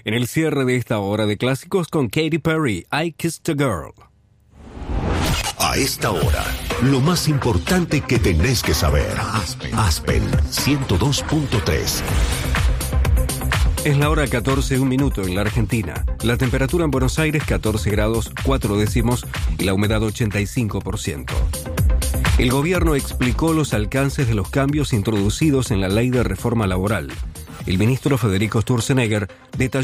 En el cierre de esta hora de clásicos con Katy Perry, I Kissed a Girl. A esta hora, lo más importante que tenés que saber. Aspen 102.3. Es la hora 14, 1 minuto en la Argentina. La temperatura en Buenos Aires 14 grados 4 décimos y la humedad 85%. El gobierno explicó los alcances de los cambios introducidos en la ley de reforma laboral. El ministro Federico Sturzenegger detalló